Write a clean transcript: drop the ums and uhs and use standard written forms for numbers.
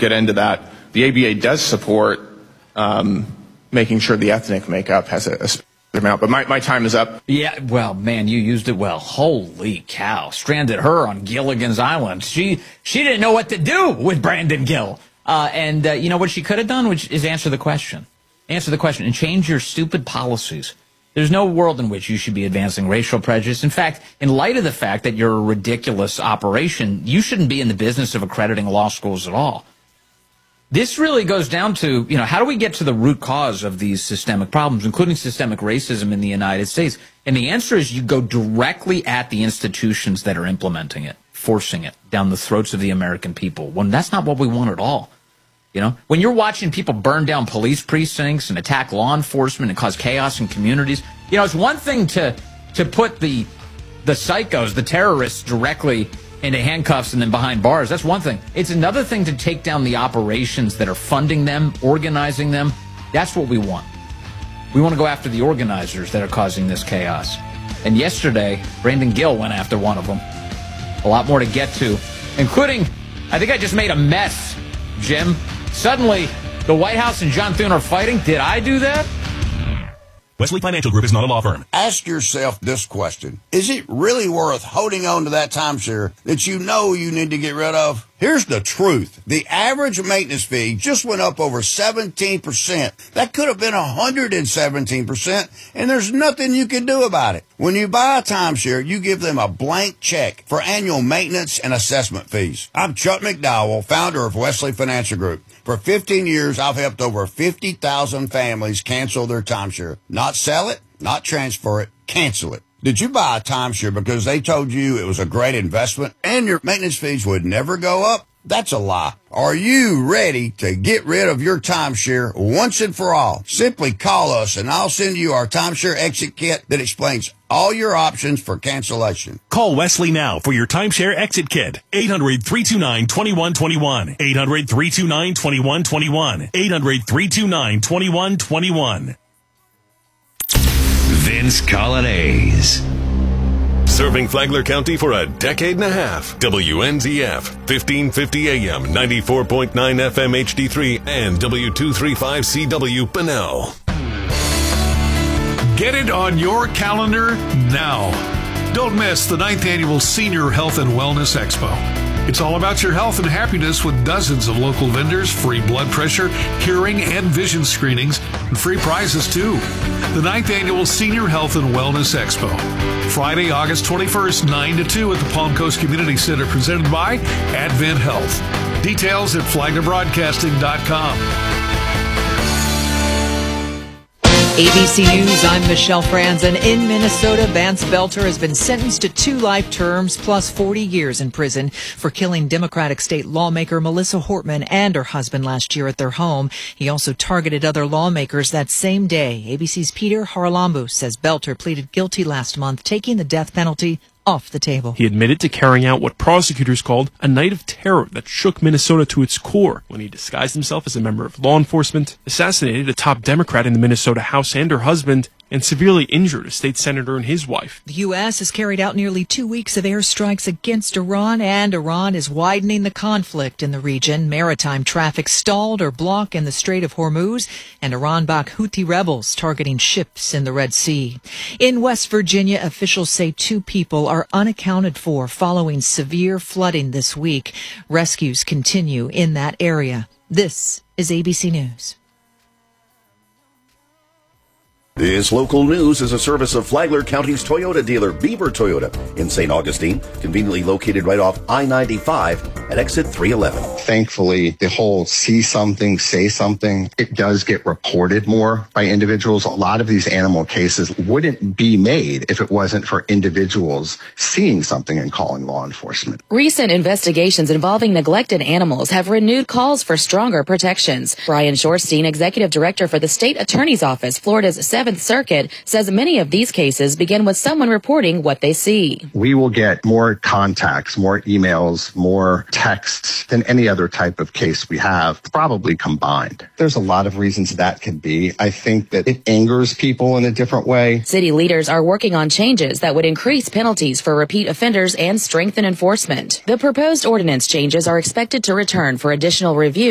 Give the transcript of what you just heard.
get into that. The ABA does support making sure the ethnic makeup has a amount, but my time is up. Yeah, well, man, you used it well. Holy cow. Stranded her on Gilligan's Island. She didn't know what to do with Brandon Gill. And you know what she could have done, which is answer the question. Answer the question and change your stupid policies. There's no world in which you should be advancing racial prejudice. In fact, in light of the fact that you're a ridiculous operation, you shouldn't be in the business of accrediting law schools at all. This really goes down to, how do we get to the root cause of these systemic problems, including systemic racism in the United States? And the answer is you go directly at the institutions that are implementing it, forcing it down the throats of the American people, when that's not what we want at all. When you're watching people burn down police precincts and attack law enforcement and cause chaos in communities, it's one thing to put the psychos, the terrorists, directly into handcuffs and then behind bars. That's one thing. It's another thing to take down the operations that are funding them, organizing them. That's what we want. We want to go after the organizers that are causing this chaos. And yesterday, Brandon Gill went after one of them. A lot more to get to, including, I think I just made a mess, Jim. Suddenly, the White House and John Thune are fighting. Did I do that? Wesley Financial Group is not a law firm. Ask yourself this question. Is it really worth holding on to that timeshare that you know you need to get rid of? Here's the truth. The average maintenance fee just went up over 17%. That could have been 117%, and there's nothing you can do about it. When you buy a timeshare, you give them a blank check for annual maintenance and assessment fees. I'm Chuck McDowell, founder of Wesley Financial Group. For 15 years, I've helped over 50,000 families cancel their timeshare. Not sell it, not transfer it, cancel it. Did you buy a timeshare because they told you it was a great investment and your maintenance fees would never go up? That's a lie. Are you ready to get rid of your timeshare once and for all? Simply call us and I'll send you our timeshare exit kit that explains all your options for cancellation. Call Wesley now for your timeshare exit kit. 800-329-2121. 800-329-2121. 800-329-2121. Vince Colonnese. Serving Flagler County for a decade and a half. WNZF, 1550 AM, 94.9 FM HD3, and W235CW Bunnell. Get it on your calendar now. Don't miss the 9th Annual Senior Health and Wellness Expo. It's all about your health and happiness with dozens of local vendors, free blood pressure, hearing, and vision screenings, and free prizes too. The 9th Annual Senior Health and Wellness Expo. Friday, August 21st, 9 to 2 at the Palm Coast Community Center, presented by Advent Health. Details at flaglerbroadcasting.com. ABC News, I'm Michelle Franzen. In Minnesota, Vance Belter has been sentenced to 2 life terms plus 40 years in prison for killing Democratic state lawmaker Melissa Hortman and her husband last year at their home. He also targeted other lawmakers that same day. ABC's Peter Haralambou says Belter pleaded guilty last month, taking the death penalty off the table. He admitted to carrying out what prosecutors called a night of terror that shook Minnesota to its core when he disguised himself as a member of law enforcement, assassinated a top Democrat in the Minnesota House and her husband, and severely injured a state senator and his wife. The U.S. has carried out nearly 2 weeks of airstrikes against Iran, and Iran is widening the conflict in the region. Maritime traffic stalled or blocked in the Strait of Hormuz, and Iran-backed Houthi rebels targeting ships in the Red Sea. In West Virginia, officials say 2 people are unaccounted for following severe flooding this week. Rescues continue in that area. This is ABC News. This local news is a service of Flagler County's Toyota dealer, Beaver Toyota, in St. Augustine, conveniently located right off I-95 at exit 311. Thankfully, the whole see something, say something, it does get reported more by individuals. A lot of these animal cases wouldn't be made if it wasn't for individuals seeing something and calling law enforcement. Recent investigations involving neglected animals have renewed calls for stronger protections. Brian Shorstein, executive director for the state attorney's office, Florida's 7th Circuit, says many of these cases begin with someone reporting what they see. We will get more contacts, more emails, more texts than any other type of case we have, probably combined. There's a lot of reasons that could be. I think that it angers people in a different way. City leaders are working on changes that would increase penalties for repeat offenders and strengthen enforcement. The proposed ordinance changes are expected to return for additional review